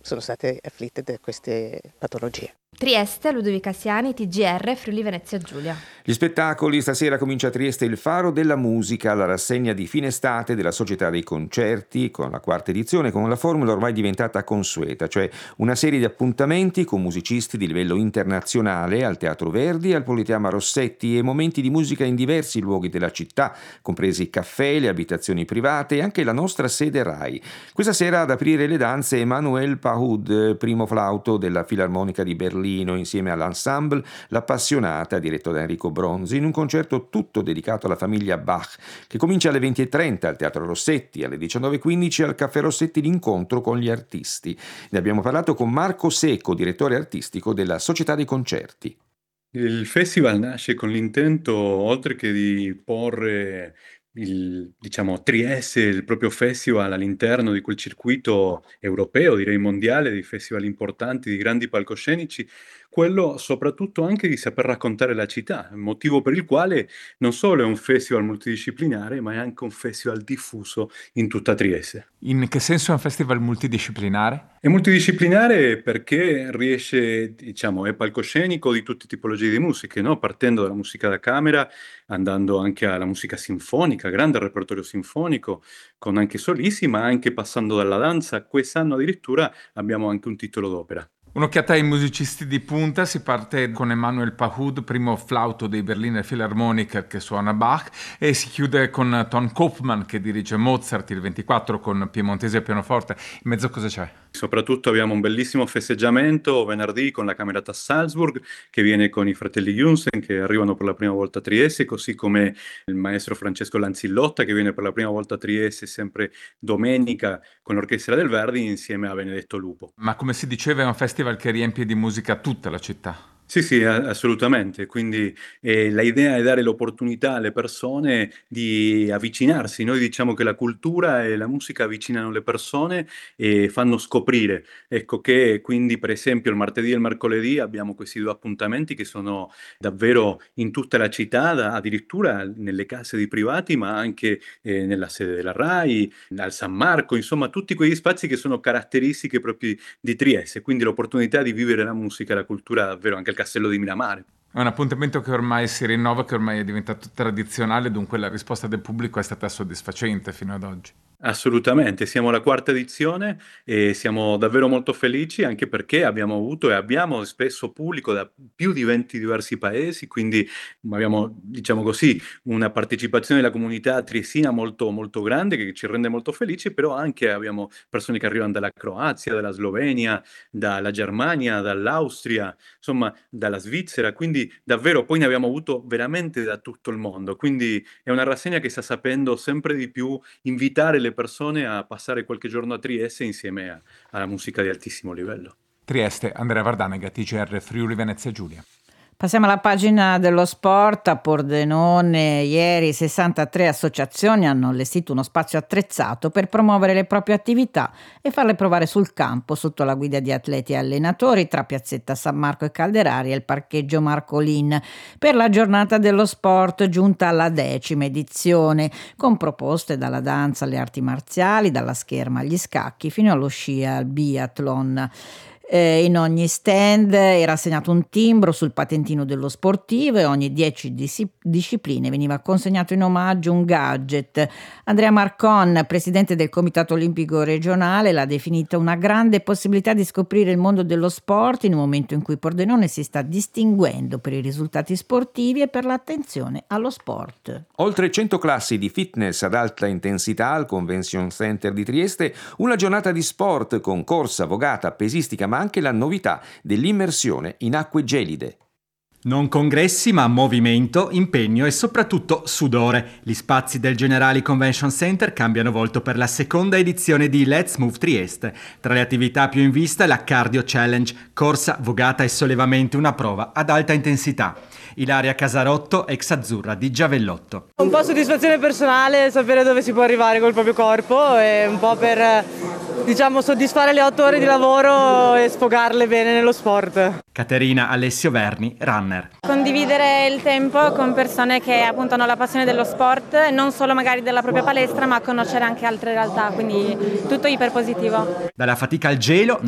sono state afflitte da queste patologie. Trieste, Ludovica Siani, TGR, Friuli Venezia Giulia. Gli spettacoli: stasera comincia a Trieste il Faro della Musica, la rassegna di fine estate della Società dei Concerti, con la 4ª edizione, con la formula ormai diventata consueta, cioè una serie di appuntamenti con musicisti di livello internazionale al Teatro Verdi, al Politeama Rossetti, e momenti di musica in diversi luoghi della città, compresi i caffè, le abitazioni private e anche la nostra sede RAI. Questa sera ad aprire le danze Emmanuel Pahud, primo flauto della Filarmonica di Berlino, insieme all'ensemble L'Appassionata, diretto da Enrico Bronzi, in un concerto tutto dedicato alla famiglia Bach, che comincia alle 20:30 al Teatro Rossetti, alle 19:15 al Caffè Rossetti l'incontro con gli artisti. Ne abbiamo parlato con Marco Secco, direttore artistico della Società dei Concerti. Il festival nasce con l'intento, oltre che di porre Trieste, il proprio festival all'interno di quel circuito europeo, direi mondiale, di festival importanti, di grandi palcoscenici, quello soprattutto anche di saper raccontare la città, motivo per il quale non solo è un festival multidisciplinare, ma è anche un festival diffuso in tutta Trieste. In che senso è un festival multidisciplinare? È multidisciplinare perché riesce, è palcoscenico di tutte tipologie di musiche, no? Partendo dalla musica da camera, andando anche alla musica sinfonica, grande repertorio sinfonico, con anche solisti, ma anche passando dalla danza. Quest'anno addirittura abbiamo anche un titolo d'opera. Un'occhiata ai musicisti di punta: si parte con Emmanuel Pahud, primo flauto dei Berliner Philharmoniker che suona Bach, e si chiude con Ton Koopman che dirige Mozart il 24 con piemontesi e pianoforte. In mezzo cosa c'è? Soprattutto abbiamo un bellissimo festeggiamento venerdì con la Camerata Salzburg, che viene con i fratelli Junsen che arrivano per la prima volta a Trieste, così come il maestro Francesco Lanzillotta che viene per la prima volta a Trieste sempre domenica con l'Orchestra del Verdi insieme a Benedetto Lupo. Ma come si diceva, è un festival che riempie di musica tutta la città. Sì, assolutamente. Quindi la idea è dare l'opportunità alle persone di avvicinarsi. Noi diciamo che la cultura e la musica avvicinano le persone e fanno scoprire. Ecco che quindi per esempio il martedì e il mercoledì abbiamo questi 2 appuntamenti che sono davvero in tutta la città, addirittura nelle case di privati, ma anche nella sede della RAI, al San Marco, insomma tutti quegli spazi che sono caratteristiche proprio di Trieste. Quindi l'opportunità di vivere la musica e la cultura davvero anche al Castello di Miramare. È un appuntamento che ormai si rinnova, che ormai è diventato tradizionale, dunque la risposta del pubblico è stata soddisfacente fino ad oggi. Assolutamente, siamo alla 4ª edizione e siamo davvero molto felici, anche perché abbiamo avuto e abbiamo spesso pubblico da più di 20 diversi paesi, quindi abbiamo, diciamo così, una partecipazione della comunità triestina molto, molto grande che ci rende molto felici, però anche abbiamo persone che arrivano dalla Croazia, dalla Slovenia, dalla Germania, dall'Austria, insomma dalla Svizzera, quindi davvero poi ne abbiamo avuto veramente da tutto il mondo, quindi è una rassegna che sta sapendo sempre di più invitare le persone a passare qualche giorno a Trieste insieme alla musica di altissimo livello. Trieste, Andrea Vardanega, TGR Friuli Venezia Giulia. Passiamo alla pagina dello sport. A Pordenone ieri 63 associazioni hanno allestito uno spazio attrezzato per promuovere le proprie attività e farle provare sul campo sotto la guida di atleti e allenatori tra Piazzetta San Marco e Calderari e il parcheggio Marcolin per la giornata dello sport giunta alla 10ª edizione, con proposte dalla danza alle arti marziali, dalla scherma agli scacchi fino allo sci al biathlon. In ogni stand era assegnato un timbro sul patentino dello sportivo e ogni 10 discipline veniva consegnato in omaggio un gadget. Andrea Marcon, presidente del Comitato Olimpico Regionale, l'ha definita una grande possibilità di scoprire il mondo dello sport in un momento in cui Pordenone si sta distinguendo per i risultati sportivi e per l'attenzione allo sport. Oltre 100 classi di fitness ad alta intensità al Convention Center di Trieste, una giornata di sport con corsa, vogata, pesistica, ma anche la novità dell'immersione in acque gelide. Non congressi, ma movimento, impegno e soprattutto sudore. Gli spazi del Generali Convention Center cambiano volto per la 2ª edizione di Let's Move Trieste. Tra le attività più in vista la Cardio Challenge, corsa, vogata e sollevamento, una prova ad alta intensità. Ilaria Casarotto, ex azzurra di Giavellotto. Un po' soddisfazione personale, sapere dove si può arrivare col proprio corpo e un po' per, soddisfare le 8 ore di lavoro e sfogarle bene nello sport. Caterina Alessio Verni, runner. Condividere il tempo con persone che appunto hanno la passione dello sport, non solo magari della propria palestra, ma conoscere anche altre realtà, quindi tutto iperpositivo. Dalla fatica al gelo,